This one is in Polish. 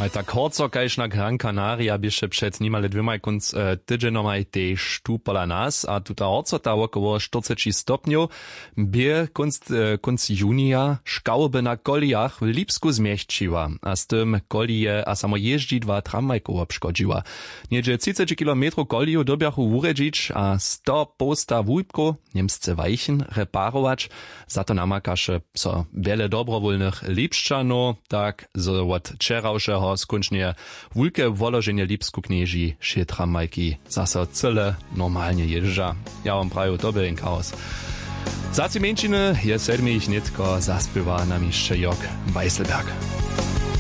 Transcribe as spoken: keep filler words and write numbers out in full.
A tak horco kajž na Gran Canaria byše před nimale dvěma konc e, tydzienoma tež tu pola nas, a tuta horcota około čtyřicet stopňov bie konc, e, konc junia škaube na kolijach w Lipsku zmieściła, a z tym kolije a samo jeździdła tramwajków obszkodziła. Niedzie trzydzieści kilometrów koliju dobiachu uredzić, a sto posta wujbko niemsce weichen reparować, za to namakaše so wiele dobrowolnych Lipszczanów, tak zo od wczorajszego skończnie wulke wolożenie Lipsku knieži še tramwajki zase cyle normalnie jeżdża. Ja wam praję tobie in chaos. Za ci męcziny je sedmi ich nitko zaspywa nam jeszcze Jörg Weißelberg.